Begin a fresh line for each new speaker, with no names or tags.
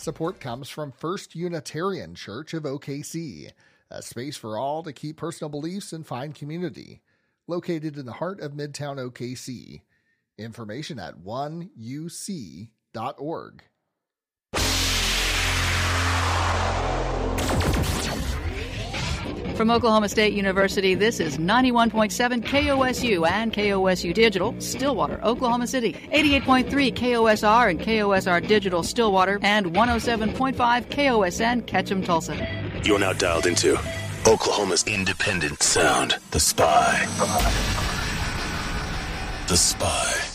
support comes from First Unitarian Church of OKC, a space for all to keep personal beliefs and find community. Located in the heart of Midtown OKC. Information at oneuc.org.
From Oklahoma State University, this is 91.7 KOSU and KOSU Digital, Stillwater, Oklahoma City, 88.3 KOSR and KOSR Digital, Stillwater, and 107.5 KOSN, Ketchum, Tulsa.
You're now dialed into Oklahoma's independent sound, The Spy. The Spy.